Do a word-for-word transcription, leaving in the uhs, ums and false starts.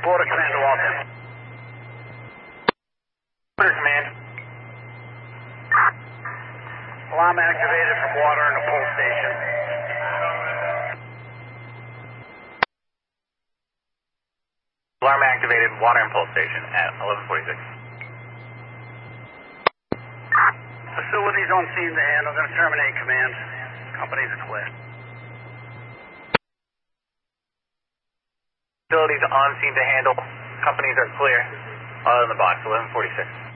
Florida Command to Walton. Florida Command. Alarm activated from water in the pull station. Alarm activated, water and pull station at eleven forty-six. Facilities on scene to handle. Going to terminate command. Companies are clear. Facilities on scene to handle. Companies are clear. All in the box, eleven forty-six.